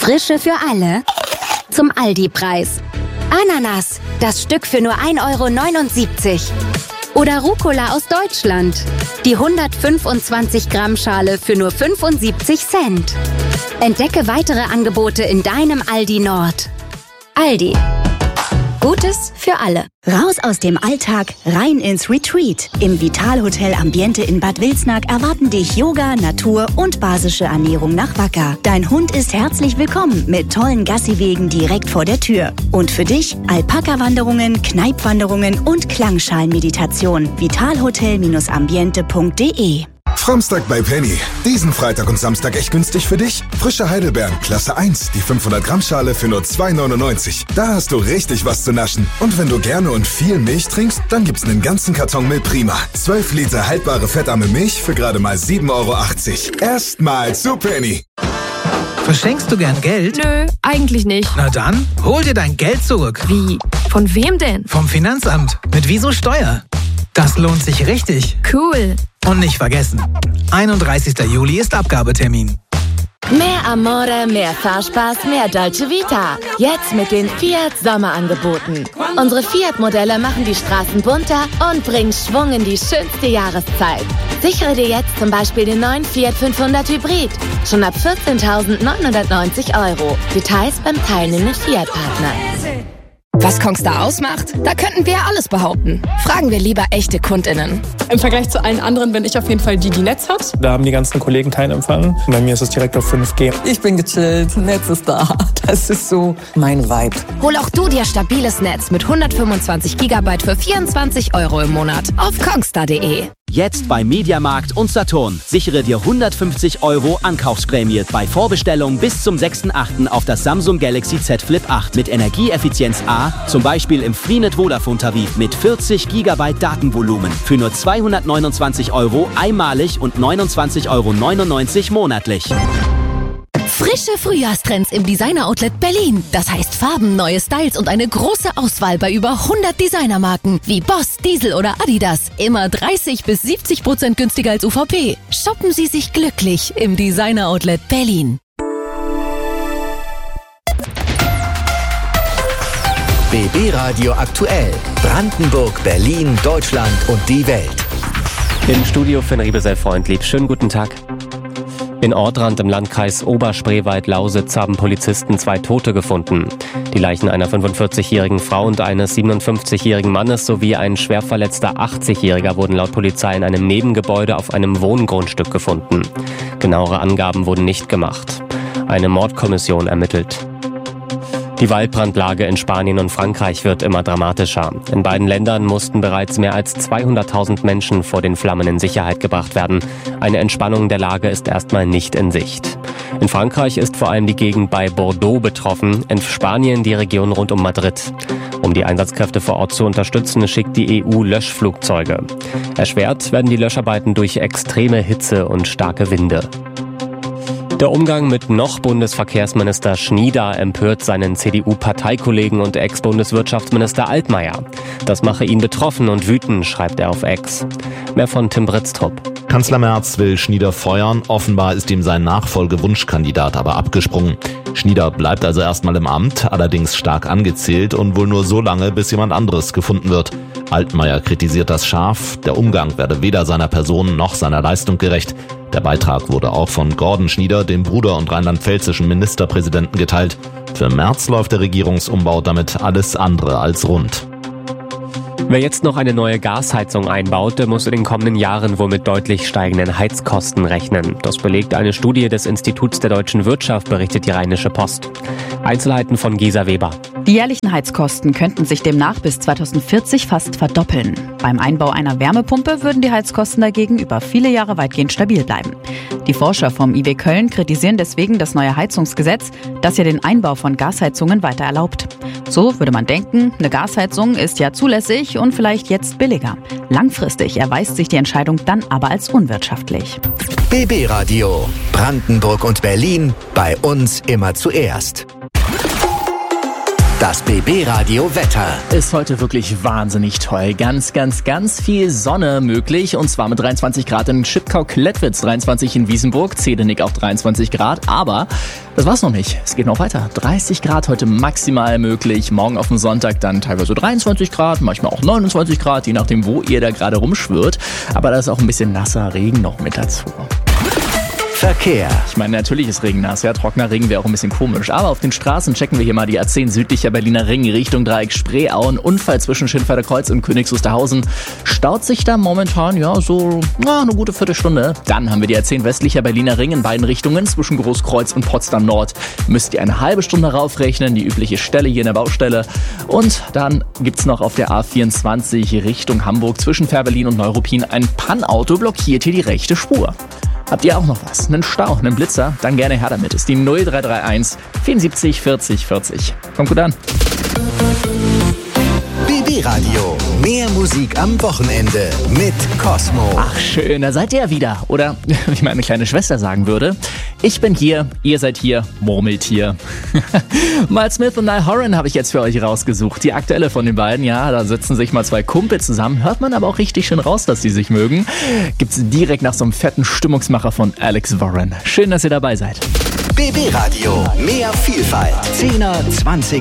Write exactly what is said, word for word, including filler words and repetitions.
Frische für alle zum Aldi-Preis. Ananas, das Stück für nur ein Euro neunundsiebzig. Oder Rucola aus Deutschland, die hundertfünfundzwanzig Gramm Schale für nur fünfundsiebzig Cent. Entdecke weitere Angebote in deinem Aldi Nord. Aldi. Gutes für alle. Raus aus dem Alltag, rein ins Retreat. Im Vitalhotel Ambiente in Bad Wilsnack erwarten dich Yoga, Natur und basische Ernährung nach Wacker. Dein Hund ist herzlich willkommen mit tollen Gassiwegen direkt vor der Tür. Und für dich Alpaka-Wanderungen, Kneipwanderungen und Klangschalenmeditation. vitalhotel ambiente punkt de. Framstag bei Penny. Diesen Freitag und Samstag echt günstig für dich? Frische Heidelbeeren, Klasse eins, die fünfhundert Gramm Schale für nur zwei neunundneunzig. Da hast du richtig was zu naschen. Und wenn du gerne und viel Milch trinkst, dann gibt's einen ganzen Karton Milch Prima. zwölf Liter haltbare fettarme Milch für gerade mal sieben Euro achtzig. Erstmal zu Penny. Verschenkst du gern Geld? Nö, eigentlich nicht. Na dann, hol dir dein Geld zurück. Wie? Von wem denn? Vom Finanzamt. Mit Wieso Steuer. Das lohnt sich richtig. Cool. Und nicht vergessen, einunddreißigster Juli ist Abgabetermin. Mehr Amore, mehr Fahrspaß, mehr Dolce Vita. Jetzt mit den Fiat Sommerangeboten. Unsere Fiat-Modelle machen die Straßen bunter und bringen Schwung in die schönste Jahreszeit. Sichere dir jetzt zum Beispiel den neuen Fiat fünfhundert Hybrid. Schon ab vierzehntausendneunhundertneunzig Euro. Details beim teilnehmenden Fiat-Partner. Was Kongstar ausmacht? Da könnten wir alles behaupten. Fragen wir lieber echte KundInnen. Im Vergleich zu allen anderen bin ich auf jeden Fall die, die Netz hat. Da haben die ganzen Kollegen keinen Empfang. Bei mir ist es direkt auf fünf G. Ich bin gechillt, Netz ist da. Das ist so mein Vibe. Hol auch du dir stabiles Netz mit hundertfünfundzwanzig Gigabyte für vierundzwanzig Euro im Monat auf kongstar punkt de. Jetzt bei Mediamarkt und Saturn. Sichere dir hundertfünfzig Euro Ankaufsprämie bei Vorbestellung bis zum sechsten achten auf das Samsung Galaxy Z Flip acht mit Energieeffizienz A, zum Beispiel im Freenet Vodafone Tarif mit vierzig Gigabyte Datenvolumen für nur zweihundertneunundzwanzig Euro einmalig und neunundzwanzig Euro neunundneunzig monatlich. Frische Frühjahrstrends im Designer-Outlet Berlin. Das heißt Farben, neue Styles und eine große Auswahl bei über hundert Designermarken wie Boss, Diesel oder Adidas. Immer dreißig bis siebzig Prozent günstiger als U V P. Shoppen Sie sich glücklich im Designer-Outlet Berlin. B B Radio aktuell. Brandenburg, Berlin, Deutschland und die Welt. Im Studio Finn Riebesell-Freundlieb. Schönen guten Tag. In Ortrand im Landkreis Oberspreewald-Lausitz haben Polizisten zwei Tote gefunden. Die Leichen einer fünfundvierzigjährigen Frau und eines siebenundfünfzigjährigen Mannes sowie ein schwer verletzter achtzigjähriger wurden laut Polizei in einem Nebengebäude auf einem Wohngrundstück gefunden. Genauere Angaben wurden nicht gemacht. Eine Mordkommission ermittelt. Die Waldbrandlage in Spanien und Frankreich wird immer dramatischer. In beiden Ländern mussten bereits mehr als zweihunderttausend Menschen vor den Flammen in Sicherheit gebracht werden. Eine Entspannung der Lage ist erstmal nicht in Sicht. In Frankreich ist vor allem die Gegend bei Bordeaux betroffen, in Spanien die Region rund um Madrid. Um die Einsatzkräfte vor Ort zu unterstützen, schickt die E U Löschflugzeuge. Erschwert werden die Löscharbeiten durch extreme Hitze und starke Winde. Der Umgang mit noch Bundesverkehrsminister Schnieder empört seinen C D U-Parteikollegen und Ex-Bundeswirtschaftsminister Altmaier. Das mache ihn betroffen und wütend, schreibt er auf X. Mehr von Tim Britztrup. Kanzler Merz will Schnieder feuern. Offenbar ist ihm sein Nachfolgewunschkandidat aber abgesprungen. Schnieder bleibt also erstmal im Amt, allerdings stark angezählt und wohl nur so lange, bis jemand anderes gefunden wird. Altmaier kritisiert das scharf. Der Umgang werde weder seiner Person noch seiner Leistung gerecht. Der Beitrag wurde auch von Gordon Schnieder, dem Bruder und rheinland-pfälzischen Ministerpräsidenten, geteilt. Für Merz läuft der Regierungsumbau damit alles andere als rund. Wer jetzt noch eine neue Gasheizung einbaut, der muss in den kommenden Jahren wohl mit deutlich steigenden Heizkosten rechnen. Das belegt eine Studie des Instituts der deutschen Wirtschaft, berichtet die Rheinische Post. Einzelheiten von Gesa Weber. Die jährlichen Heizkosten könnten sich demnach bis zweitausendvierzig fast verdoppeln. Beim Einbau einer Wärmepumpe würden die Heizkosten dagegen über viele Jahre weitgehend stabil bleiben. Die Forscher vom I W Köln kritisieren deswegen das neue Heizungsgesetz, das ja den Einbau von Gasheizungen weiter erlaubt. So würde man denken, eine Gasheizung ist ja zulässig und vielleicht jetzt billiger. Langfristig erweist sich die Entscheidung dann aber als unwirtschaftlich. B B Radio. Brandenburg und Berlin. Bei uns immer zuerst. Das B B-Radio Wetter. Ist heute wirklich wahnsinnig toll. Ganz, ganz, ganz viel Sonne möglich. Und zwar mit dreiundzwanzig Grad in Schipkau-Klettwitz, dreiundzwanzig in Wiesenburg, Zedenick auch dreiundzwanzig Grad. Aber das war's noch nicht. Es geht noch weiter. dreißig Grad heute maximal möglich. Morgen auf dem Sonntag dann teilweise dreiundzwanzig Grad, manchmal auch neunundzwanzig Grad, je nachdem, wo ihr da gerade rumschwirrt. Aber da ist auch ein bisschen nasser Regen noch mit dazu. Verkehr. Ich meine, natürlich ist Regen nass, ja, trockener Regen wäre auch ein bisschen komisch. Aber auf den Straßen checken wir hier mal die A zehn südlicher Berliner Ring Richtung Dreieck Spreeauen. Unfall zwischen Schönfelder Kreuz und Königs Wusterhausen. Staut sich da momentan, ja, so na, eine gute Viertelstunde. Dann haben wir die A zehn westlicher Berliner Ring in beiden Richtungen. Zwischen Großkreuz und Potsdam Nord müsst ihr eine halbe Stunde raufrechnen. Die übliche Stelle hier in der Baustelle. Und dann gibt's noch auf der A vierundzwanzig Richtung Hamburg zwischen Fährberlin und Neuruppin ein Pannauto blockiert hier die rechte Spur. Habt ihr auch noch was? Einen Stau, einen Blitzer? Dann gerne her damit. Ist die null drei drei eins vierundsiebzig vierzig vierzig. Kommt gut an. B B-Radio. Mehr Musik am Wochenende mit Cosmo. Ach schön, da seid ihr ja wieder. Oder wie meine kleine Schwester sagen würde, ich bin hier, ihr seid hier, Murmeltier. Miles Smith und Niall Horan habe ich jetzt für euch rausgesucht. Die aktuelle von den beiden, ja, da sitzen sich mal zwei Kumpel zusammen. Hört man aber auch richtig schön raus, dass die sich mögen. Gibt's direkt nach so einem fetten Stimmungsmacher von Alex Warren. Schön, dass ihr dabei seid. B B-Radio. Mehr Vielfalt. zehner, zwanziger